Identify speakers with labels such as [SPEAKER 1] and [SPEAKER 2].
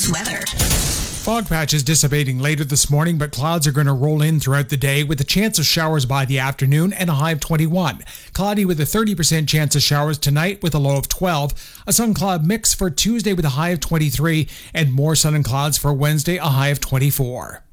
[SPEAKER 1] News weather.
[SPEAKER 2] Fog patches dissipating later this morning, but clouds are going to roll in throughout the day with a chance of showers by the afternoon and a high of 21. Cloudy with a 30% chance of showers tonight with a low of 12. A sun-cloud mix for Tuesday with a high of 23, and more sun and clouds for Wednesday, a high of 24.